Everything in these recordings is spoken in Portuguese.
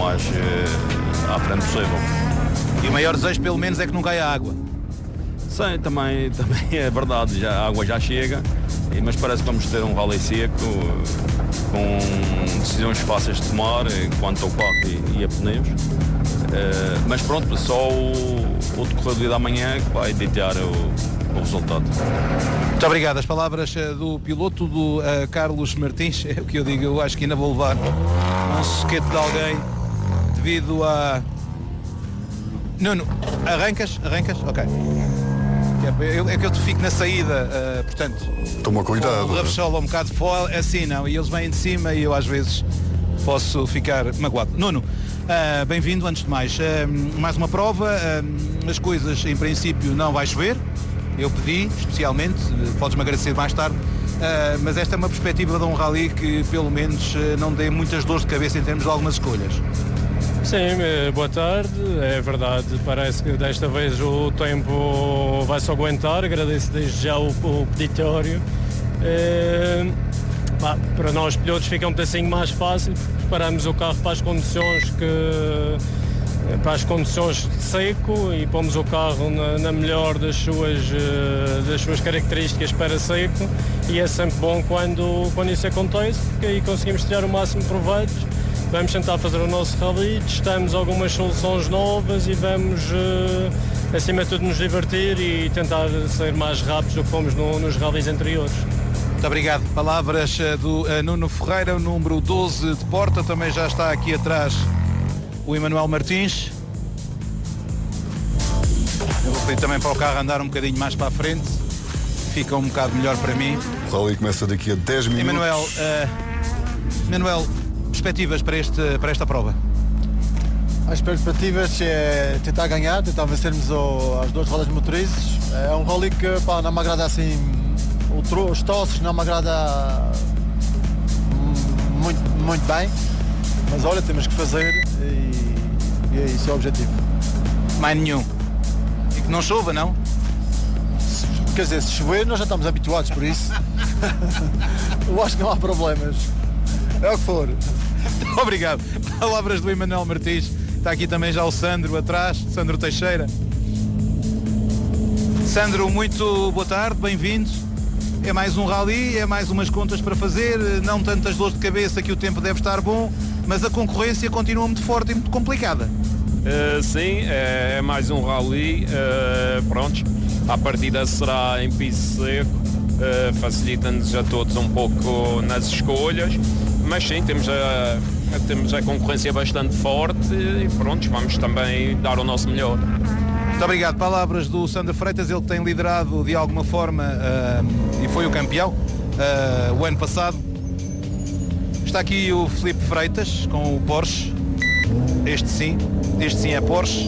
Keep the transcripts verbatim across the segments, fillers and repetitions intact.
mais uh, à frente possível. E o maior desejo, pelo menos, é que não caia água. Sim, também, também é verdade, já, a água já chega, mas parece que vamos ter um rally seco, com decisões fáceis de tomar quanto ao carro e, e a pneus. Uh, mas pronto, só o, o decorrer do dia da manhã que vai ditar o, o resultado. Muito obrigado. As palavras uh, do piloto, do uh, Carlos Martins, é o que eu digo, eu acho que ainda vou levar um soquete de alguém devido a... Nuno, arrancas? Arrancas? Ok. É que eu te fico na saída, uh, portanto... Toma cuidado. O rabechola um bocado fora, assim não, e eles vêm de cima e eu às vezes posso ficar magoado. Nuno, uh, bem-vindo antes de mais. Uh, mais uma prova, uh, as coisas em princípio não vai chover, eu pedi especialmente, uh, podes-me agradecer mais tarde, uh, mas esta é uma perspectiva de um rally que pelo menos uh, não dê muitas dores de cabeça em termos de algumas escolhas. Sim, boa tarde, é verdade, parece que desta vez o tempo vai-se aguentar, agradeço desde já o, o peditório. É, pá, para nós pilotos fica um pedacinho mais fácil, preparamos o carro para as condições que para as condições de seco e pomos o carro na, na melhor das suas, das suas características para seco, e é sempre bom quando, quando isso acontece, porque aí conseguimos tirar o máximo proveito. Vamos tentar fazer o nosso rally, testamos algumas soluções novas e vamos, uh, acima de tudo, nos divertir e tentar ser mais rápidos do que fomos no, nos rallies anteriores. Muito obrigado. Palavras uh, do uh, Nuno Ferreira, o número doze de Porta. Também já está aqui atrás o Emanuel Martins. Eu vou pedir também para o carro andar um bocadinho mais para a frente. Fica um bocado melhor para mim. O rally começa daqui a dez minutos. Emanuel, uh, Emanuel, perspectivas para, este, para esta prova? As perspectivas é tentar ganhar, tentar vencermos o, as duas rodas motrizes. É um rally que pá, não me agrada assim, o, os toques não me agrada muito, muito bem, mas olha, temos que fazer e, e é isso é o objetivo. Mais nenhum. E que não chova, não? Se, quer dizer, se chover nós já estamos habituados por isso. Eu acho que não há problemas. É o que for. Obrigado. Palavras do Emanuel Martins. Está aqui também já o Sandro atrás, Sandro Teixeira. Sandro, muito boa tarde, bem-vindo. É mais um rally, é mais umas contas para fazer, não tantas dores de cabeça que o tempo deve estar bom, mas a concorrência continua muito forte e muito complicada. Uh, sim, é, é mais um rally, uh, pronto, a partida será em piso seco, uh, facilita-nos a todos um pouco nas escolhas. Mas sim, temos a, temos a concorrência bastante forte e pronto, vamos também dar o nosso melhor. Muito obrigado. Palavras do Sandro Freitas, ele que tem liderado de alguma forma uh, e foi o campeão uh, o ano passado. Está aqui o Filipe Freitas com o Porsche. Este sim, este sim é Porsche.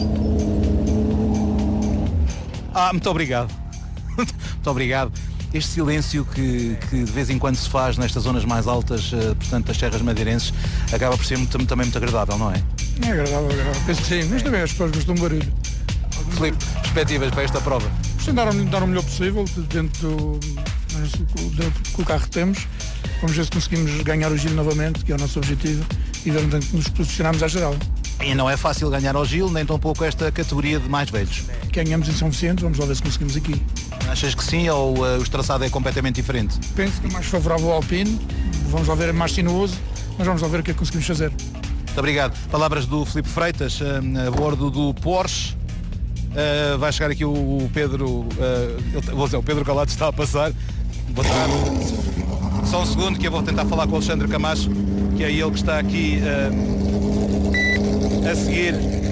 Ah, muito obrigado. Muito obrigado. Este silêncio que, que de vez em quando se faz nestas zonas mais altas, uh, portanto, das Serras Madeirenses, acaba por ser muito, também muito agradável, não é? É agradável, agradável. Penso que sim, mas também as pessoas gostam de barulho. Filipe, perspectivas para esta prova? Tentar dar o melhor possível dentro do, do que o carro que temos. Vamos ver se conseguimos ganhar o Gil novamente, que é o nosso objetivo, e ver onde nos posicionamos à geral. E não é fácil ganhar ao Gil, nem tão pouco esta categoria de mais velhos. Ganhamos em São Vicente, vamos lá ver se conseguimos aqui. Achas que sim, ou uh, o traçado é completamente diferente? Penso que é mais favorável ao Alpine, vamos lá ver, é mais sinuoso, mas vamos lá ver o que é que conseguimos fazer. Muito obrigado. Palavras do Filipe Freitas, uh, a bordo do Porsche. Uh, vai chegar aqui o, o Pedro, uh, ele, vou dizer, o Pedro Calado está a passar. Boa tarde. Só um segundo que eu vou tentar falar com o Alexandre Camacho, que é ele que está aqui uh, a seguir.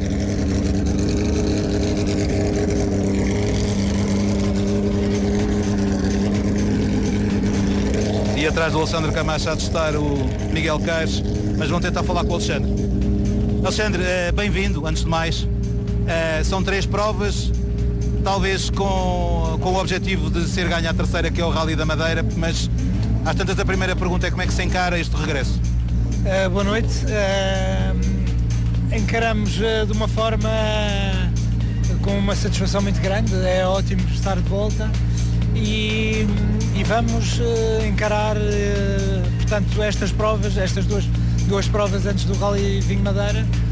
E atrás do Alexandre Camacho a testar o Miguel Caires, mas vão tentar falar com o Alexandre. Alexandre, uh, bem-vindo, antes de mais. Uh, são três provas, talvez com, com o objetivo de ser ganha a terceira, que é o Rally da Madeira, mas às tantas a primeira pergunta é como é que se encara este regresso? Uh, boa noite. Uh, encaramos uh, de uma forma uh, com uma satisfação muito grande, é ótimo estar de volta e, e vamos uh, encarar uh, portanto estas provas, estas duas, duas provas antes do Rally Vinho Madeira